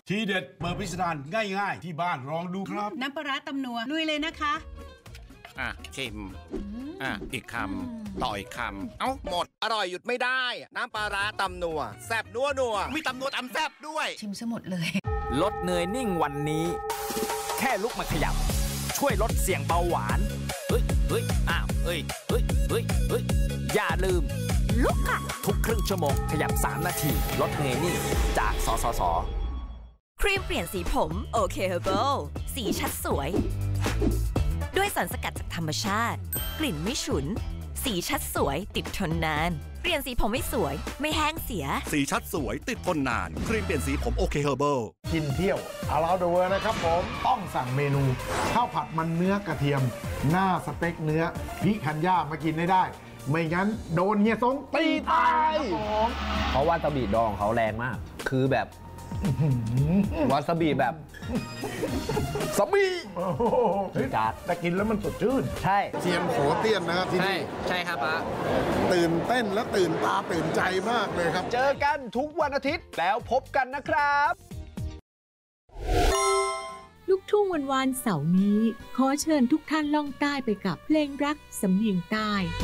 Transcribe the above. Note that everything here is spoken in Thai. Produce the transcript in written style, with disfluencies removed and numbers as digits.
ทีเด็ดเปิดพิสดารง่ายๆที่บ้านลองดูครับน้ำปลาร้าตำนัวลุยเลยนะคะชิมอีกคำต่ออีกคำเอ้าหมดอร่อยหยุดไม่ได้น้ำปลาร้าตำนัวแซ่บนัวมีตำนัวตำแซ่บด้วยชิมซะหมดเลยลดเหนื่อยนิ่งวันนี้แค่ลุกมาขยับช่วยลดเสี่ยงเบาหวานอย่าลืมลุกค่ะทุกครึ่งชั่วโมงขยับ3 นาทีลดเหนื่อยนิ่งจากสสส. ครีมเปลี่ยนสีผมโอเคเฮอร์เบิลสีชัดสวยด้วยสารสกัดจากธรรมชาติกลิ่นไม่ฉุนสีชัดสวยติดทนนานเปลี่ยนสีผมไม่สวยไม่แห้งเสียสีชัดสวยติดทนนานครีมเปลี่ยนสีผมโอเคเฮอร์เบิลกินเที่ยวอาราเดอร์นะครับผมต้องสั่งเมนูข้าวผัดมันเนื้อกระเทียมหน้าสเต็กเนื้อพิคันย่ามากินได้ไม่งั้นโดนเฮียสงตีตายเพราะว่าวาซาบิดองเขาแรงมากคือแบบวาซาบิแบบสบีจัดแต่กินแล้วมันสดชื่นใช่เทียนโขเตี้ยนนะครับที่นี่ใช่ครับป้าตื่นเต้นและตื่นตาตื่นใจมากเลยครับเจอกันทุกวันอาทิตย์แล้วพบกันนะครับลูกทุ่งวันเสาร์นี้ขอเชิญทุกท่านล่องใต้ไปกับเพลงรักสำเนียงใต้